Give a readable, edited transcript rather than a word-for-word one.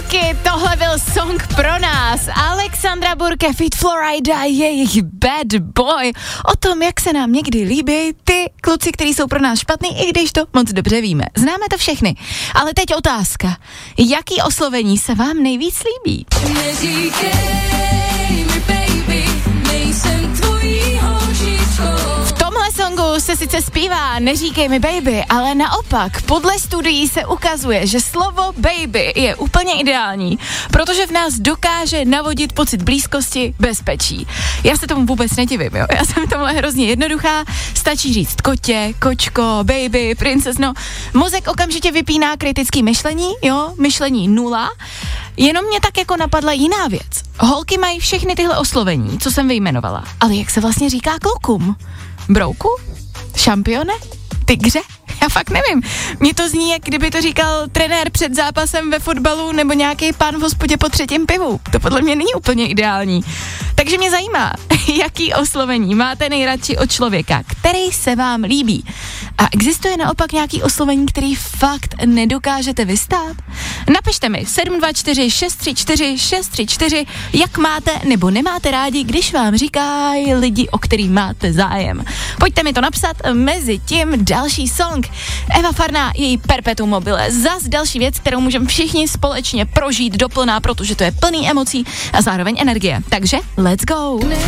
díky, tohle byl song pro nás. Alexandra Burke, Fit Florida, jejich Bad Boy. O tom, jak se nám někdy líbí ty kluci, kteří jsou pro nás špatný, i když to moc dobře víme. Známe to všechny. Ale teď otázka. Jaký oslovení se vám nejvíc líbí? V tomhle songu se sice zpívá Neříkej mi baby, ale naopak podle studií se ukazuje, že slovo baby je úplně ideální, protože v nás dokáže navodit pocit blízkosti, bezpečí. Já se tomu vůbec nedivím, jo. Já jsem tomhle hrozně jednoduchá, stačí říct kotě, kočko, baby, princezno. Mozek okamžitě vypíná kritický myšlení, jo, myšlení 0. Jenom mě tak jako napadla jiná věc. Holky mají všechny tyhle oslovení, co jsem vyjmenovala. Ale jak se vlastně říká klukům? Brouku? Šampione? Tygře? Já fakt nevím. Mně to zní, jak kdyby to říkal trenér před zápasem ve fotbalu nebo nějaký pán v hospodě po 3. pivu. To podle mě není úplně ideální. Takže mě zajímá, jaký oslovení máte nejradši od člověka, který se vám líbí. A existuje naopak nějaký oslovení, který fakt nedokážete vystát? Napište mi 724 634 634, jak máte nebo nemáte rádi, když vám říkají lidi, o který máte zájem. Pojďte mi to napsat, mezi tím další song. Eva Farná, její Perpetuum mobile. Zas další věc, kterou můžeme všichni společně prožít doplná, protože to je plný emocí a zároveň energie. Takže let's go!